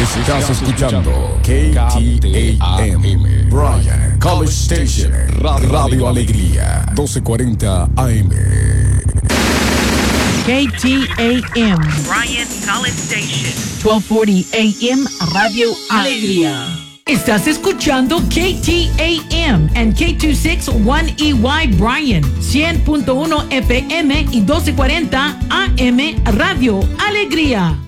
Estás escuchando KTAM, Bryan College Station, Radio Alegría, 1240 AM. KTAM, Bryan College Station, 1240 AM, Radio Alegría. Estás escuchando KTAM and K261EY Bryan, 100.1 FM y 1240 AM, Radio Alegría.